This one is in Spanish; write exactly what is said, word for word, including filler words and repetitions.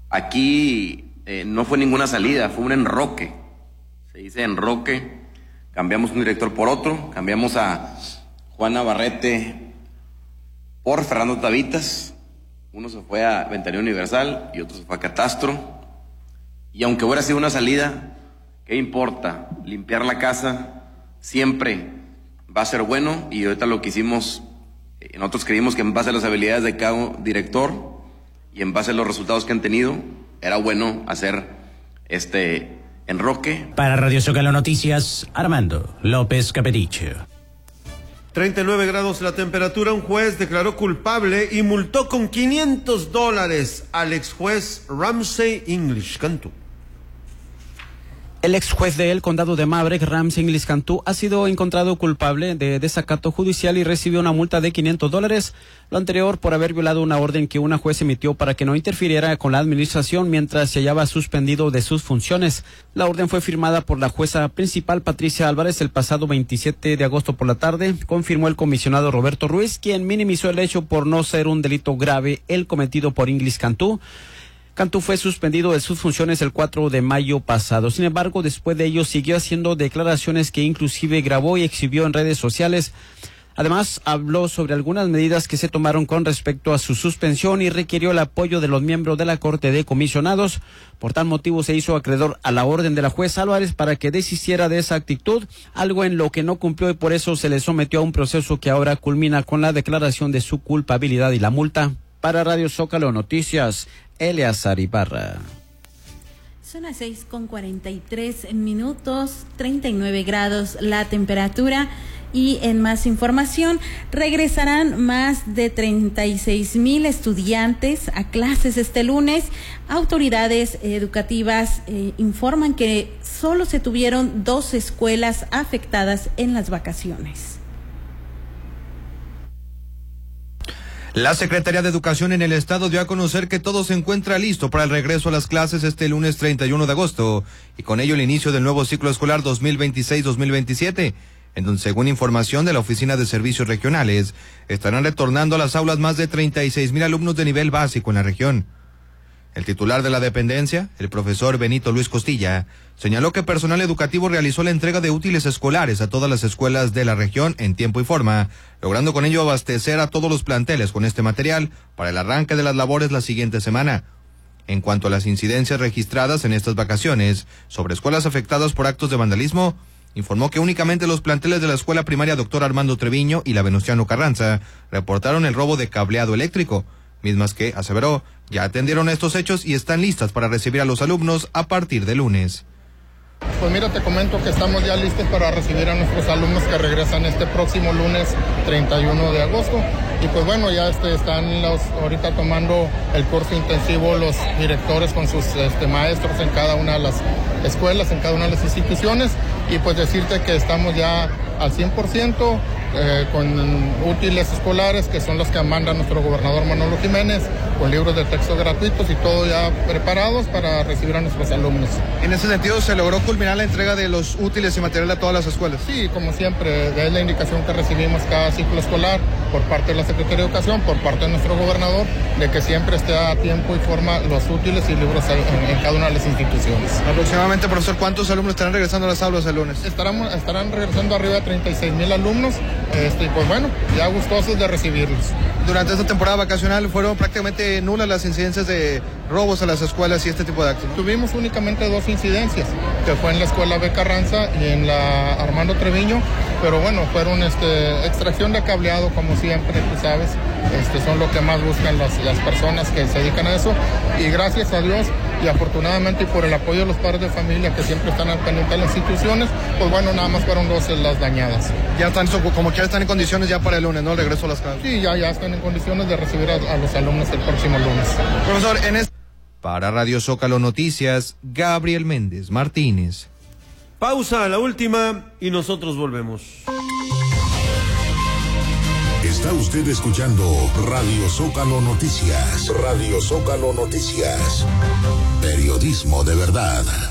Aquí eh, no fue ninguna salida, fue un enroque. Se dice enroque. Cambiamos un director por otro, cambiamos a Juan Navarrete por Fernando Tavitas. Uno se fue a Ventanilla Universal y otro se fue a Catastro. Y aunque hubiera sido una salida, ¿qué importa? Limpiar la casa siempre va a ser bueno, y ahorita lo que hicimos, nosotros creímos que en base a las habilidades de cada director y en base a los resultados que han tenido, era bueno hacer este enroque. Para Radio Zócalo Noticias, Armando López Caperiche. treinta y nueve grados la temperatura. Un juez declaró culpable y multó con quinientos dólares al ex juez Ramsey English Cantú. El ex juez del condado de Maverick, Ramsey English Cantú, ha sido encontrado culpable de desacato judicial y recibió una multa de quinientos dólares. Lo anterior por haber violado una orden que una juez emitió para que no interfiriera con la administración mientras se hallaba suspendido de sus funciones. La orden fue firmada por la jueza principal Patricia Álvarez el pasado veintisiete de agosto por la tarde, confirmó el comisionado Roberto Ruiz, quien minimizó el hecho por no ser un delito grave el cometido por English Cantú. Cantú fue suspendido de sus funciones el cuatro de mayo pasado. Sin embargo, después de ello siguió haciendo declaraciones que inclusive grabó y exhibió en redes sociales. Además, habló sobre algunas medidas que se tomaron con respecto a su suspensión y requirió el apoyo de los miembros de la Corte de Comisionados. Por tal motivo se hizo acreedor a la orden de la jueza Álvarez para que desistiera de esa actitud, algo en lo que no cumplió, y por eso se le sometió a un proceso que ahora culmina con la declaración de su culpabilidad y la multa. Para Radio Zócalo Noticias, Eleazar Ibarra. Son las seis con cuarenta y tres minutos, treinta y nueve grados la temperatura. Y en más información, regresarán más de treinta y seis mil estudiantes a clases este lunes. Autoridades educativas eh, informan que solo se tuvieron dos escuelas afectadas en las vacaciones. La Secretaría de Educación en el Estado dio a conocer que todo se encuentra listo para el regreso a las clases este lunes treinta y uno de agosto y con ello el inicio del nuevo ciclo escolar dos mil veintiséis dos mil veintisiete, en donde, según información de la Oficina de Servicios Regionales, estarán retornando a las aulas más de treinta y seis mil alumnos de nivel básico en la región. El titular de la dependencia, el profesor Benito Luis Costilla, señaló que personal educativo realizó la entrega de útiles escolares a todas las escuelas de la región en tiempo y forma, logrando con ello abastecer a todos los planteles con este material para el arranque de las labores la siguiente semana. En cuanto a las incidencias registradas en estas vacaciones sobre escuelas afectadas por actos de vandalismo, informó que únicamente los planteles de la escuela primaria Doctor Armando Treviño y la Venustiano Carranza reportaron el robo de cableado eléctrico, mismas que, aseveró, ya atendieron estos hechos y están listas para recibir a los alumnos a partir de lunes. Pues mira, te comento que estamos ya listos para recibir a nuestros alumnos que regresan este próximo lunes treinta y uno de agosto. Y pues bueno, ya este, están los, ahorita tomando el curso intensivo los directores con sus este, maestros en cada una de las escuelas, en cada una de las instituciones. Y pues decirte que estamos ya al cien por ciento eh, con útiles escolares, que son los que manda nuestro gobernador Manolo Jiménez, con libros de texto gratuitos y todo ya preparados para recibir a nuestros alumnos. En ese sentido, ¿se logró culminar la entrega de los útiles y material a todas las escuelas? Sí, como siempre, es la indicación que recibimos cada ciclo escolar por parte de la Secretaría de Educación, por parte de nuestro gobernador, de que siempre esté a tiempo y forma los útiles y libros en, en cada una de las instituciones. Aproximadamente, profesor, ¿cuántos alumnos estarán regresando a las aulas el lunes? Estarán, estarán regresando arriba de treinta y seis mil alumnos, este, y pues bueno, ya gustosos de recibirlos. Durante esta temporada vacacional fueron prácticamente nulas las incidencias de robos a las escuelas y este tipo de actos, ¿no? Tuvimos únicamente dos incidencias, que fue en la escuela B. Carranza y en la Armando Treviño, pero bueno, fueron este, extracción de cableado, como siempre, tú sabes, este, son lo que más buscan las, las personas que se dedican a eso, y gracias a Dios y afortunadamente y por el apoyo de los padres de familia que siempre están al pendiente de las instituciones, pues bueno, nada más fueron dos las dañadas. Ya están, como que ya están en condiciones ya para el lunes, ¿no? El regreso a las clases. Sí, ya, ya están en condiciones de recibir a, a los alumnos el próximo lunes. Profesor, en este... Para Radio Zócalo Noticias, Gabriel Méndez Martínez. Pausa, la última, y nosotros volvemos. Está usted escuchando Radio Zócalo Noticias. Radio Zócalo Noticias. Periodismo de verdad.